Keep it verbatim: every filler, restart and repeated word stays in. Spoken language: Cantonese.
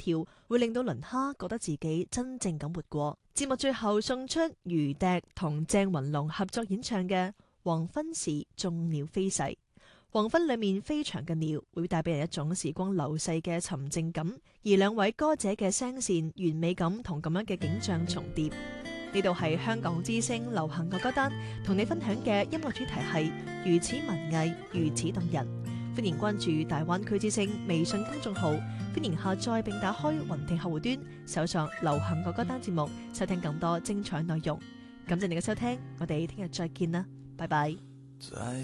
跳，會令到輪蝦覺得自己真正咁活過。節目最後送出余笛同鄭雲龍合作演唱嘅《黃昏時眾鳥飛逝》。黃昏裏面飛翔嘅鳥會帶俾人一種時光流逝嘅沉靜感，而兩位歌者嘅聲線完美咁同咁樣嘅景象重疊。呢度係香港之聲流行樂歌單，同你分享嘅音樂主題係如此文藝，如此動人。歡迎關注大灣區之聲微信公眾號，歡迎下載並打開雲聽客戶端，搜索流行樂歌單節目，收聽更多精彩內容。感謝你嘅收聽，我哋聽日再見啦，拜拜。